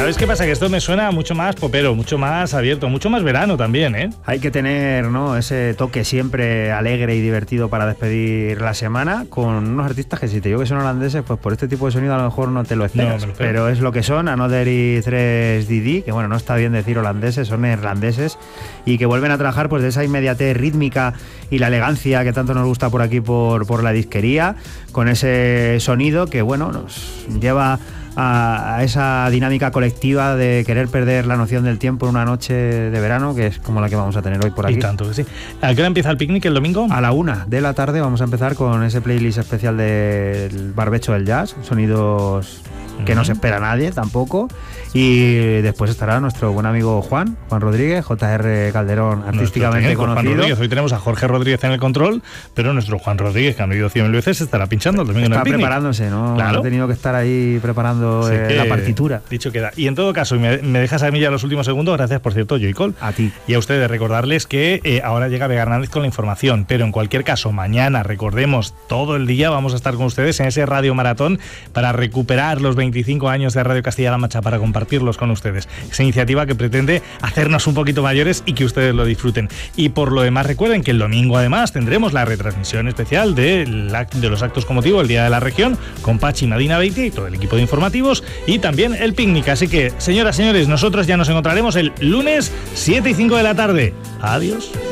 ¿Sabes qué pasa? Que esto me suena mucho más popero, mucho más abierto, mucho más verano también, ¿eh? Hay que tener, ¿no?, ese toque siempre alegre y divertido para despedir la semana con unos artistas que, si te digo que son holandeses, pues por este tipo de sonido a lo mejor no te lo esperas. No, pero es lo que son, Another y 3DD, que bueno, no está bien decir holandeses, son neerlandeses, y que vuelven a trabajar pues de esa inmediatez rítmica y la elegancia que tanto nos gusta por aquí por la disquería, con ese sonido que bueno, nos lleva a esa dinámica colectiva de querer perder la noción del tiempo en una noche de verano, que es como la que vamos a tener hoy por aquí. Y tanto que sí. ¿A qué hora empieza el picnic el domingo? A la 1 de la tarde vamos a empezar con ese playlist especial del Barbecho del Jazz, sonidos que no se espera nadie tampoco, y después estará nuestro buen amigo Juan Rodríguez, JR Calderón, artísticamente conocido. Juan Rodríguez. Hoy tenemos a Jorge Rodríguez en el control, pero nuestro Juan Rodríguez, que han oído 100.000 veces, estará pinchando el domingo en el picnic. Está preparándose, ¿no? Claro. Ha tenido que estar ahí preparando la partitura. Dicho queda. Y en todo caso, y me dejas a mí ya los últimos segundos, gracias por cierto, Joycol. A ti. Y a ustedes recordarles que ahora llega Vega Hernández con la información, pero en cualquier caso, mañana, recordemos, todo el día vamos a estar con ustedes en ese Radio Maratón para recuperar los 25 años de Radio Castilla-La Mancha, para compartirlos con ustedes. Esa iniciativa que pretende hacernos un poquito mayores y que ustedes lo disfruten. Y por lo demás, recuerden que el domingo además tendremos la retransmisión especial de los actos con motivo del Día de la Región con Pachi, Madina Beiti y todo el equipo de informativos, y también el picnic. Así que, señoras, señores, nosotros ya nos encontraremos el lunes 7 y 5 de la tarde. Adiós.